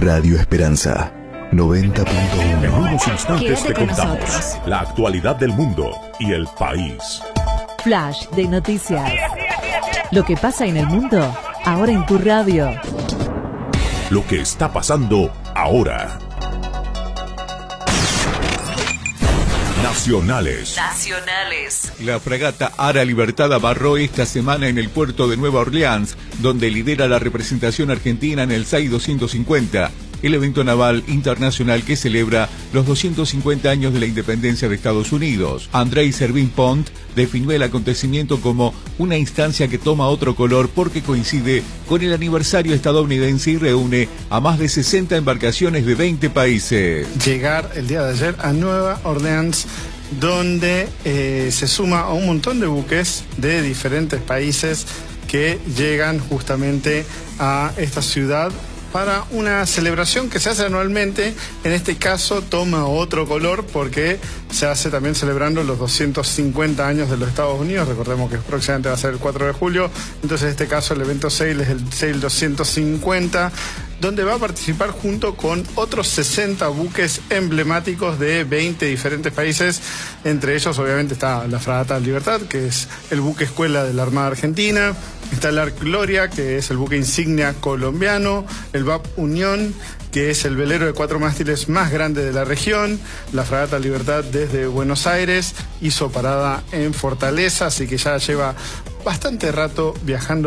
Radio Esperanza 90.1. En unos instantes Quédate te con contamos nosotros. la actualidad del mundo y el país. Flash de noticias. Lo que pasa en el mundo, ahora en tu radio. Lo que está pasando ahora. Nacionales. La fragata Ara Libertad amarró esta semana en el puerto de Nueva Orleans, donde lidera la representación argentina en el SAI 250, el evento naval internacional que celebra los 250 años de la independencia de Estados Unidos. Andrei Servin-Pont definió el acontecimiento como una instancia que toma otro color porque coincide con el aniversario estadounidense y reúne a más de 60 embarcaciones de 20 países. Llegar el día de ayer a Nueva Orleans, donde se suma a un montón de buques de diferentes países que llegan justamente a esta ciudad para una celebración que se hace anualmente. En este caso toma otro color porque se hace también celebrando los 250 años de los Estados Unidos. Recordemos que próximamente va a ser el 4 de julio. Entonces en este caso el evento Sail es el Sail 250, donde va a participar junto con otros 60 buques emblemáticos de 20 diferentes países. Entre ellos obviamente está la fragata Libertad, que es el buque escuela de la Armada Argentina. Está el Ark Gloria, que es el buque insignia colombiano. El VAP Unión, que es el velero de 4 mástiles más grande de la región. La fragata Libertad desde Buenos Aires hizo parada en Fortaleza, así que ya lleva bastante rato viajando